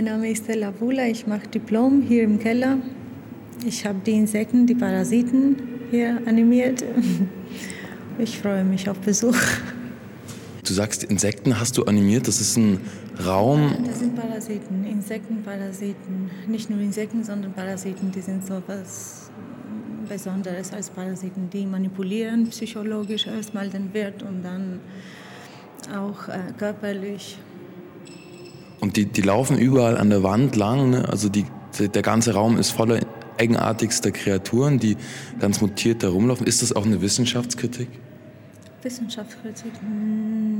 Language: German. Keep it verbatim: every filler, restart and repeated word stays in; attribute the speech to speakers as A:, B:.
A: Mein Name ist Stella Wula, ich mache Diplom hier im Keller. Ich habe die Insekten, die Parasiten hier animiert. Ich freue mich auf Besuch.
B: Du sagst, Insekten hast du animiert, das ist ein Raum.
A: Das sind Parasiten, Insekten, Parasiten. Nicht nur Insekten, sondern Parasiten, die sind so was Besonderes als Parasiten. Die manipulieren psychologisch erstmal den Wirt und dann auch äh, körperlich.
B: Und die, die laufen überall an der Wand lang, ne? Also die, der ganze Raum ist voller eigenartigster Kreaturen, die ganz mutiert da rumlaufen. Ist das auch eine Wissenschaftskritik?
A: Wissenschaftskritik?